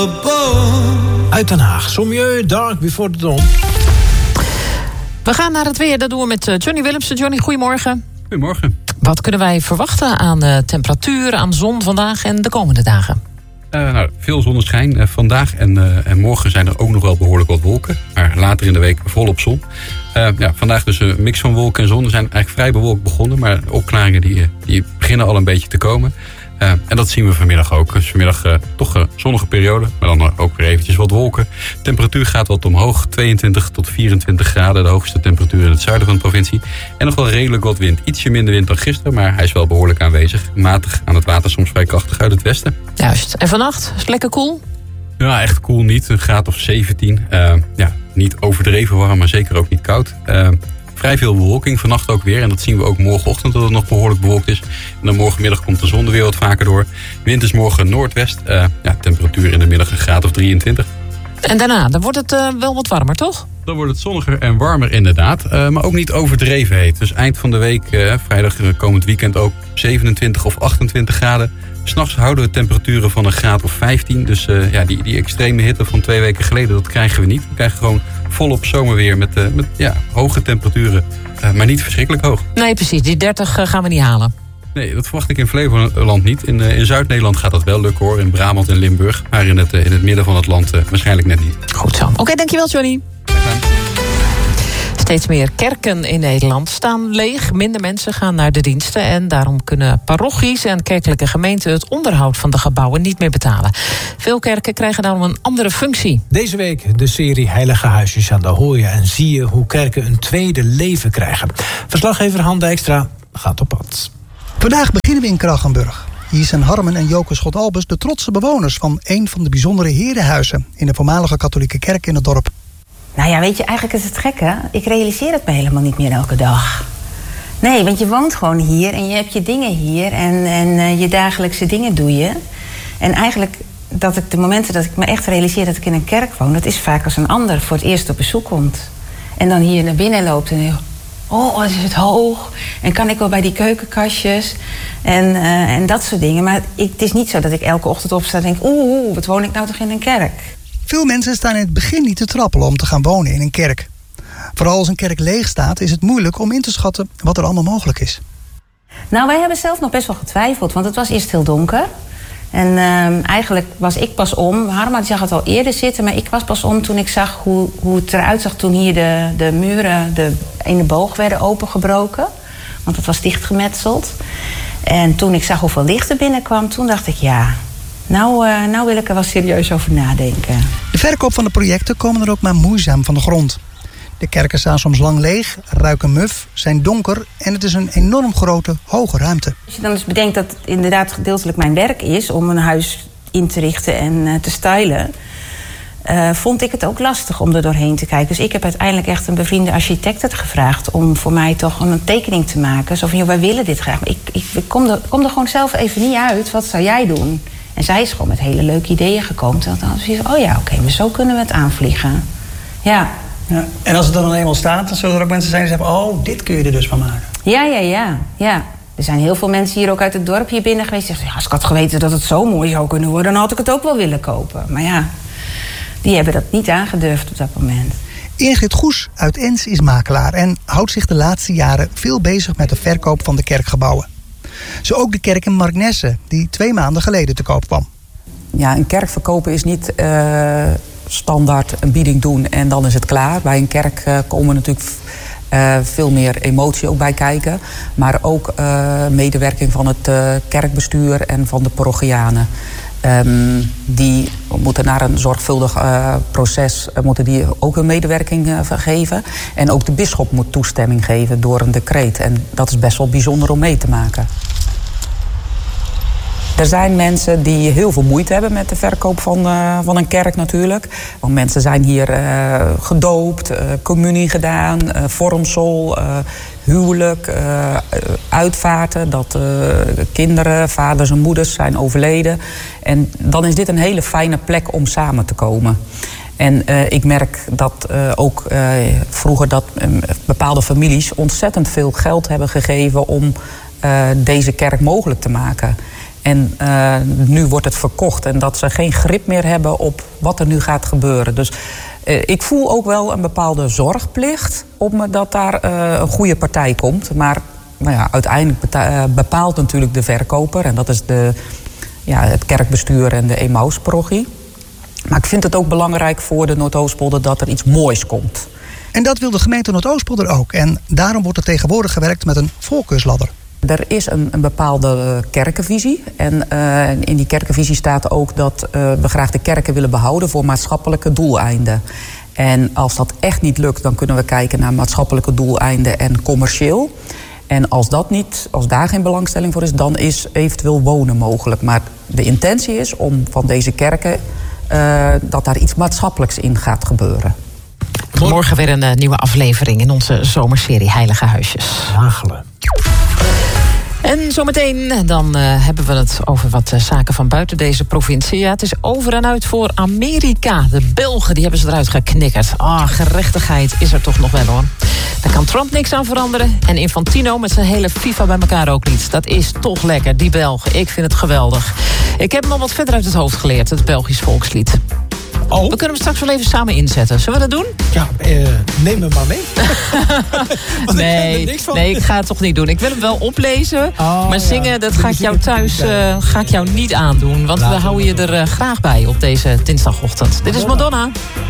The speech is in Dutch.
Uit Den Haag, Sommieu, Dark Before the Dawn. We gaan naar het weer, dat doen we met Johnny Willemsen. Johnny, goedemorgen. Goedemorgen. Wat kunnen wij verwachten aan temperatuur, aan zon vandaag en de komende dagen? Veel zonneschijn. Vandaag en morgen zijn er ook nog wel behoorlijk wat wolken. Maar later in de week volop zon. Vandaag dus een mix van wolken en zon. We zijn eigenlijk vrij bewolkt begonnen. Maar de opklaringen die beginnen al een beetje te komen. En dat zien we vanmiddag ook. Dus vanmiddag toch een zonnige periode. Maar dan ook weer eventjes wat wolken. De temperatuur gaat wat omhoog. 22 tot 24 graden. De hoogste temperatuur in het zuiden van de provincie. En nog wel redelijk wat wind. Ietsje minder wind dan gisteren. Maar hij is wel behoorlijk aanwezig. Matig aan het water. Soms vrij krachtig uit het westen. Juist. En vannacht? Is het lekker koel? Ja, echt koel niet. Een graad of 17. Niet overdreven warm. Maar zeker ook niet koud. Vrij veel bewolking vannacht ook weer. En dat zien we ook morgenochtend dat het nog behoorlijk bewolkt is. En dan morgenmiddag komt de zon er weer wat vaker door. Wind is morgen noordwest. Temperatuur in de middag een graad of 23. En daarna, dan wordt het wel wat warmer, toch? Dan wordt het zonniger en warmer inderdaad. Maar ook niet overdreven heet. Dus eind van de week, vrijdag komend weekend ook 27 of 28 graden. 's Nachts houden we temperaturen van een graad of 15. Dus die extreme hitte van 2 weken geleden, dat krijgen we niet. We krijgen gewoon volop zomerweer met hoge temperaturen. Maar niet verschrikkelijk hoog. Nee, precies. Die 30 gaan we niet halen. Nee, dat verwacht ik in Flevoland niet. In Zuid-Nederland gaat dat wel lukken hoor. In Brabant en Limburg. Maar in het midden van het land waarschijnlijk net niet. Goed zo. Oké, dankjewel Johnny. Steeds meer kerken in Nederland staan leeg. Minder mensen gaan naar de diensten. En daarom kunnen parochies en kerkelijke gemeenten het onderhoud van de gebouwen niet meer betalen. Veel kerken krijgen daarom een andere functie. Deze week de serie Heilige Huisjes. Aan de hoor je en zie je hoe kerken een tweede leven krijgen. Verslaggever Han Dijkstra gaat op pad. Vandaag beginnen we in Krachenburg. Hier zijn Harmen en Joke Schot-Albers de trotse bewoners van een van de bijzondere herenhuizen in de voormalige katholieke kerk in het dorp. Nou ja, weet je, eigenlijk is het gekke. Ik realiseer het me helemaal niet meer elke dag. Nee, want je woont gewoon hier en je hebt je dingen hier en je dagelijkse dingen doe je. En eigenlijk, de momenten dat ik me echt realiseer dat ik in een kerk woon, dat is vaak als een ander voor het eerst op bezoek komt. En dan hier naar binnen loopt en wat is het hoog? En kan ik wel bij die keukenkastjes? En dat soort dingen. Maar het is niet zo dat ik elke ochtend opsta en denk, wat woon ik nou toch in een kerk? Veel mensen staan in het begin niet te trappelen om te gaan wonen in een kerk. Vooral als een kerk leeg staat is het moeilijk om in te schatten wat er allemaal mogelijk is. Nou, wij hebben zelf nog best wel getwijfeld, want het was eerst heel donker. En eigenlijk was ik pas om. Harma zag het al eerder zitten, maar ik was pas om toen ik zag hoe het eruit zag toen hier de muren in de boog werden opengebroken. Want het was dichtgemetseld. En toen ik zag hoeveel licht er binnenkwam, toen dacht ik nou wil ik er wel serieus over nadenken. De verkoop van de projecten komen er ook maar moeizaam van de grond. De kerken staan soms lang leeg, ruiken muf, zijn donker en het is een enorm grote, hoge ruimte. Als je dan eens bedenkt dat het inderdaad gedeeltelijk mijn werk is om een huis in te richten en te stylen, vond ik het ook lastig om er doorheen te kijken. Dus ik heb uiteindelijk echt een bevriende architect het gevraagd om voor mij toch een tekening te maken. Zo van, wij willen dit graag. Maar ik kom er gewoon zelf even niet uit. Wat zou jij doen? En zij is gewoon met hele leuke ideeën gekomen. Toen dacht ik, maar zo kunnen we het aanvliegen. Ja. En als het dan eenmaal staat, dan zullen er ook mensen zijn die zeggen, dit kun je er dus van maken. Ja. Er zijn heel veel mensen hier ook uit het dorp hier binnen geweest die zeggen, als ik had geweten dat het zo mooi zou kunnen worden, dan had ik het ook wel willen kopen. Maar ja, die hebben dat niet aangedurfd op dat moment. Ingrid Goes uit Ens is makelaar en houdt zich de laatste jaren veel bezig met de verkoop van de kerkgebouwen. Zo ook de kerk in Marknesse, die 2 maanden geleden te koop kwam. Ja, een kerk verkopen is niet standaard een bieding doen en dan is het klaar. Bij een kerk komen natuurlijk veel meer emotie ook bij kijken. Maar ook medewerking van het kerkbestuur en van de parochianen. Die moeten naar een zorgvuldig proces moeten die ook een medewerking geven. En ook de bisschop moet toestemming geven door een decreet. En dat is best wel bijzonder om mee te maken. Er zijn mensen die heel veel moeite hebben met de verkoop van een kerk natuurlijk. Want mensen zijn hier gedoopt, communie gedaan, vormsel, huwelijk, uitvaarten. Dat kinderen, vaders en moeders zijn overleden. En dan is dit een hele fijne plek om samen te komen. En ik merk dat ook vroeger dat bepaalde families ontzettend veel geld hebben gegeven om deze kerk mogelijk te maken. En nu wordt het verkocht en dat ze geen grip meer hebben op wat er nu gaat gebeuren. Dus ik voel ook wel een bepaalde zorgplicht op me dat daar een goede partij komt. Maar uiteindelijk bepaalt natuurlijk de verkoper. En dat is het kerkbestuur en de Emmausparochie. Maar ik vind het ook belangrijk voor de Noordoostpolder dat er iets moois komt. En dat wil de gemeente Noordoostpolder ook. En daarom wordt er tegenwoordig gewerkt met een voorkeursladder. Er is een bepaalde kerkenvisie. En in die kerkenvisie staat ook dat we graag de kerken willen behouden voor maatschappelijke doeleinden. En als dat echt niet lukt, dan kunnen we kijken naar maatschappelijke doeleinden en commercieel. En als daar geen belangstelling voor is, dan is eventueel wonen mogelijk. Maar de intentie is om van deze kerken dat daar iets maatschappelijks in gaat gebeuren. Morgen weer een nieuwe aflevering in onze zomerserie Heilige Huisjes. Hagelen. En zometeen dan hebben we het over wat zaken van buiten deze provincie. Ja, het is over en uit voor Amerika. De Belgen die hebben ze eruit geknikkerd. Gerechtigheid is er toch nog wel hoor. Daar kan Trump niks aan veranderen. En Infantino met zijn hele FIFA bij elkaar ook niet. Dat is toch lekker, die Belgen. Ik vind het geweldig. Ik heb hem al wat verder uit het hoofd geleerd, het Belgisch volkslied. We kunnen hem straks wel even samen inzetten. Zullen we dat doen? Ja, neem hem maar mee. Nee, ik ga het toch niet doen. Ik wil hem wel oplezen. Maar zingen, dat ga ik jou thuis niet aandoen. Want we houden je er graag bij op deze dinsdagochtend. Dit is Madonna.